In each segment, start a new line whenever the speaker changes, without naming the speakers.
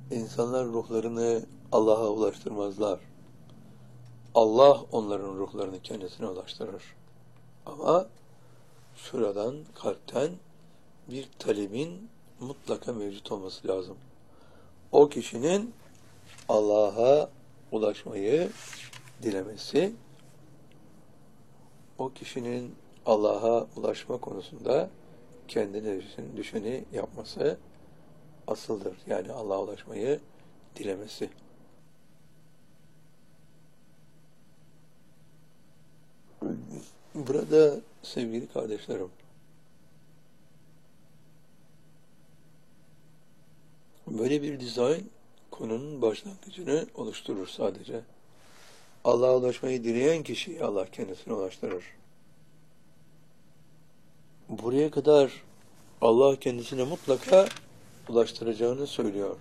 İnsanlar ruhlarını Allah'a ulaştırmazlar. Allah onların ruhlarını kendisine ulaştırır. Ama şuradan, kalpten bir talebin mutlaka mevcut olması lazım. O kişinin Allah'a ulaşmayı dilemesi, o kişinin Allah'a ulaşma konusunda kendine düşeni yapması asıldır. Yani Allah'a ulaşmayı dilemesi. Burada sevgili kardeşlerim, böyle bir dizayn konunun başlangıcını oluşturur sadece. Allah'a ulaşmayı dileyen kişiyi Allah kendisine ulaştırır. Buraya kadar Allah kendisine mutlaka ulaştıracağını söylüyor.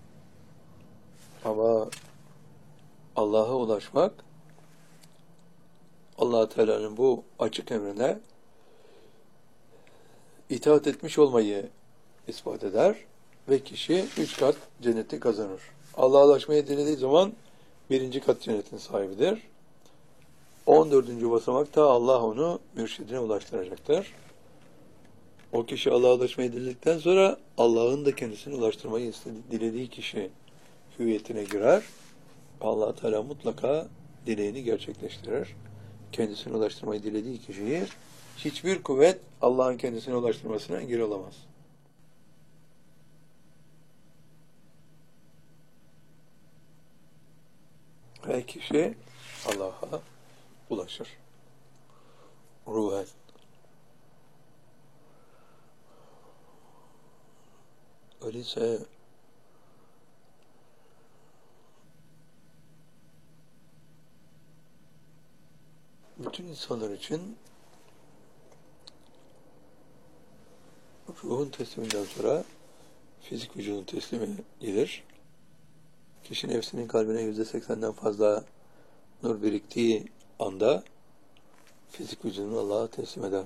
Ama Allah'a ulaşmak, Allah Teala'nın bu açık emrine itaat etmiş olmayı ispat eder ve kişi 3 kat cenneti kazanır. Allah'a ulaşmayı dilediği zaman 1. kat cennetin sahibidir. 14. basamakta Allah onu mürşidine ulaştıracaktır. O kişi Allah'a ulaşmayı diledikten sonra Allah'ın da kendisine ulaştırmayı dilediği kişi hüviyetine girer. Allah Teala mutlaka dileğini gerçekleştirir. Kendisine ulaştırmayı dilediği kişiyi hiçbir kuvvet Allah'ın kendisine ulaştırmasına engel olamaz. Ve kişi Allah'a ulaşır. Ruhen. Öyleyse bütün insanlar için ruhun tesliminden sonra fizik vücudun teslimi gelir. Kişi nefsinin kalbine %80'den fazla nur biriktiği anda fizik vücudunu Allah'a teslim eder.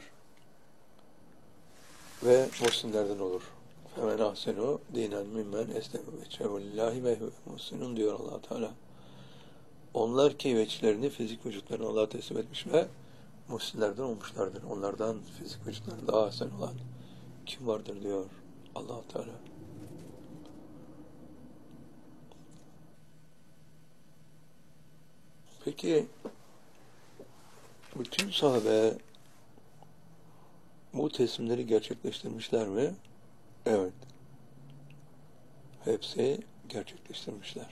Ve muhsinlerden olur. Femen ahsenu dinen mimmen esleme veçhehu lillahi ve huve muhsinun diyor Allah Teala. Onlar ki veçlerini, fizik vücutlarını Allah'a teslim etmiş ve muhsinlerden olmuşlardır. Onlardan fizik vücutları daha ahsen olan kim vardır diyor Allah Teala. Peki bütün sahabe bu teslimleri gerçekleştirmişler mi? Evet. Hepsi gerçekleştirmişler.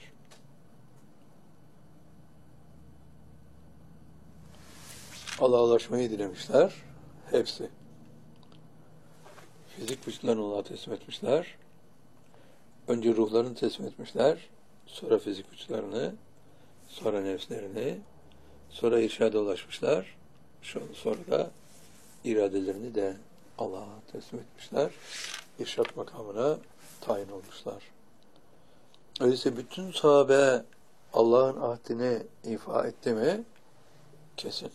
Allah'a ulaşmayı dilemişler. Hepsi. Fizik vücutlarını Allah'a teslim etmişler. Önce ruhlarını teslim etmişler. Sonra fizik vücutlarını, sonra nefslerini, sonra irşada ulaşmışlar. Sonra da iradelerini de Allah'a teslim etmişler. İrşad makamına tayin olmuşlar. Öyleyse bütün sahabe Allah'ın ahdini ifa etti mi? Kesin.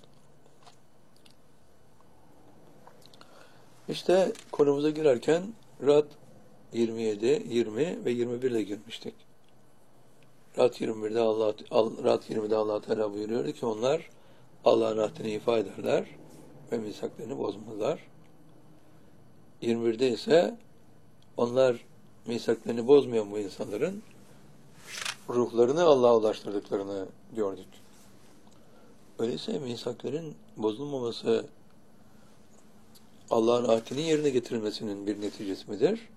İşte konumuza girerken Rad 27, 20 ve 21 ile girmiştik. Rad 20'de Allah Teala buyuruyor ki onlar Allah'ın ahdini ifa ederler ve misaklarını bozmazlar. 21'de ise onlar misaklarını bozmayan bu insanların ruhlarını Allah'a ulaştırdıklarını gördük. Öyleyse misakların bozulmaması Allah'ın ahdinin yerine getirilmesinin bir neticesi midir?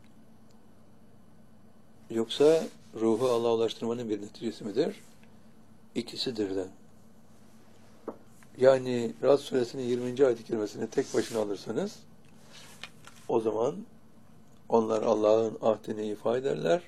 Yoksa ruhu Allah'a ulaştırmanın bir neticesi midir? İkisidir de. Yani Rad suresinin 20. ayet-i kerimesini tek başına alırsanız o zaman onlar Allah'ın ahdini ifa ederler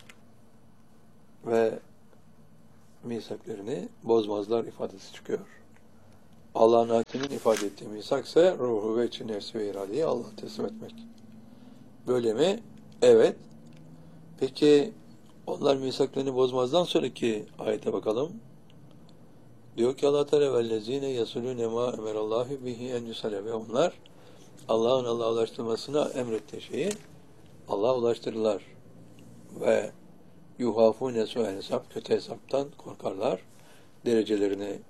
ve misaklarını bozmazlar ifadesi çıkıyor. Allah'ın ahdinin ifade ettiği misak ise ruhu ve içi nefsi ve iradeyi Allah'a teslim etmek. Böyle mi? Evet. Peki onlar misaklarını bozmazdan sonraki ayete bakalım. Diyor ki Allah Teala vellezine yasulune ma emerallahu bihi en yusale ve onlar Allah'ın Allah'a ulaştırmasına emrettiği şeyi Allah'a ulaştırırlar ve yuhafune su'el hesap, kötü hesaptan korkarlar. Derecelerini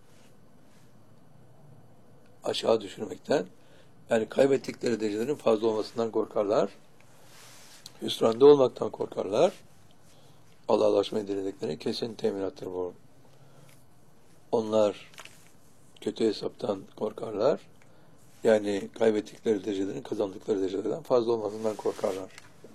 aşağı düşürmekten, yani kaybettikleri derecelerin fazla olmasından korkarlar. Hüsranda olmaktan korkarlar. Allah'a ulaşmayı diledikleri kesin teminattır bu. Onlar kötü hesaptan korkarlar. Yani kaybettikleri derecelerin kazandıkları derecelerden fazla olmasından korkarlar.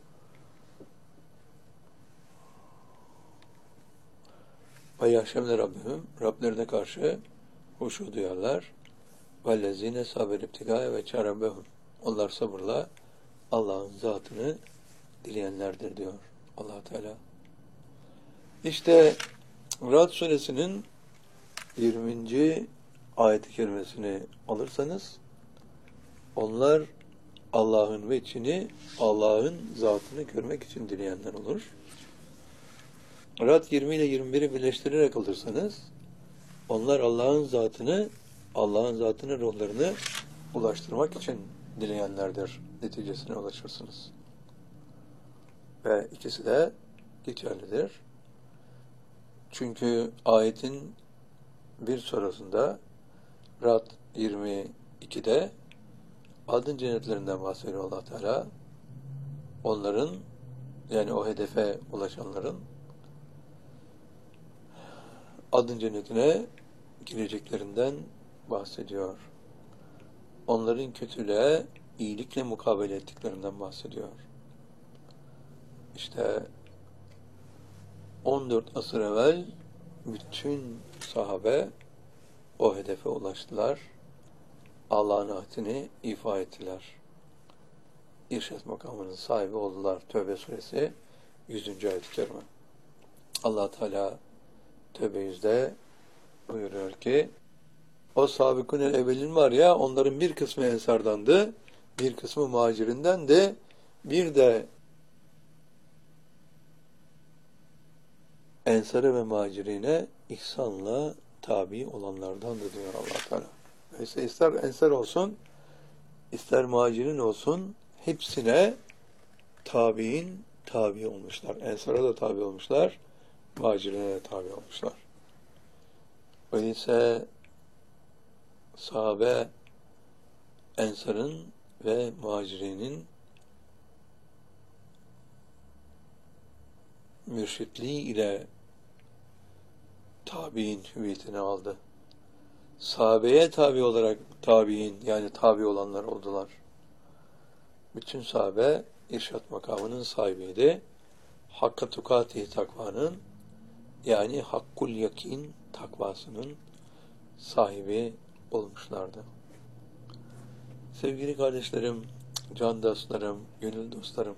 Ve yahşemle Rabbim, Rablerine karşı huşu duyarlar. وَالَّذ۪ينَ sabir ibtigâye ve çarabehum. Onlar sabırla Allah'ın zatını dileyenlerdir diyor Allah Teala. İşte Ra'd suresinin 20. ayet-i kerimesini alırsanız, onlar Allah'ın veçhini, Allah'ın zatını görmek için dileyenler olur. Ra'd 20 ile 21'i birleştirerek alırsanız, onlar Allah'ın zatını, ruhlarını ulaştırmak için dileyenlerdir neticesine ulaşırsınız. Ve ikisi de geçerlidir. Çünkü ayetin bir sonrasında Ra'd 22'de adın cennetlerinden bahsediyor Allah Teala. Onların, yani o hedefe ulaşanların adın cennetine gireceklerinden bahsediyor. Onların kötülüğe iyilikle mukabele ettiklerinden bahsediyor. İşte 14 asır evvel bütün sahabe o hedefe ulaştılar. Allah'ın ahdini ifa ettiler. İrşad makamının sahibi oldular. Tövbe suresi 100. ayet-i kerime. Allah Teala Tövbe 100'de buyuruyor ki, o sabikun-el evvelin var ya, onların bir kısmı ensardandı, bir kısmı muhacirinden, bir de ensara ve muhacirine ihsanla tabi olanlardandı diyor Allah Teala. Dolayısıyla ister ensar olsun, ister muhacirin olsun, hepsine tabi olmuşlar. Ensara da tabi olmuşlar, muhacirine de tabi olmuşlar. Öyleyse sahabe, ensarın ve muhacirinin mürşitliği ile tabi'in hüviyetini aldı. Sahabeye tabi olarak tabi'in, yani tabi olanlar oldular. Bütün sahabe irşad makamının sahibiydi. Hakka tukati takvanın, yani hakkul yakin takvasının sahibi olmuşlardı. Sevgili kardeşlerim, can dostlarım, gönül dostlarım,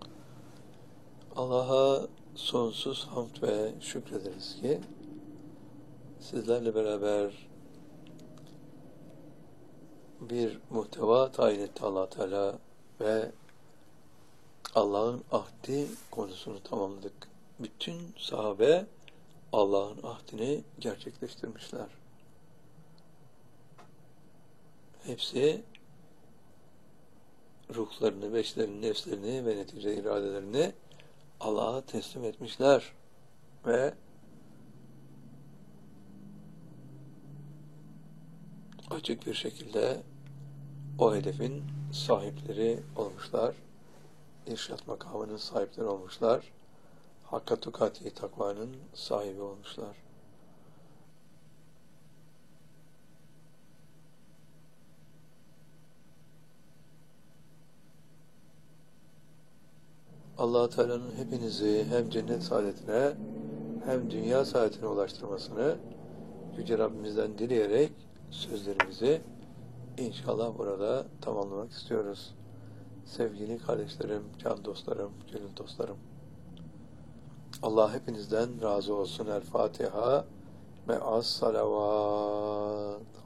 Allah'a sonsuz hamd ve şükrederiz ki sizlerle beraber bir muhteva tayin etti Allah Teala ve Allah'ın ahdi konusunu tamamladık. Bütün sahabe Allah'ın ahdini gerçekleştirmişler. Hepsi ruhlarını, beşlerini, nefslerini ve netice iradelerini Allah'a teslim etmişler ve açık bir şekilde o hedefin sahipleri olmuşlar. İrşad makamının sahipleri olmuşlar. Hakka tukati takvanın sahibi olmuşlar. Allah Teala'nın hepinizi hem cennet saadetine hem dünya saadetine ulaştırmasını Yüce Rabbimizden dileyerek sözlerimizi inşallah burada tamamlamak istiyoruz. Sevgili kardeşlerim, can dostlarım, gönül dostlarım, Allah hepinizden razı olsun. El Fatiha ve as salavat.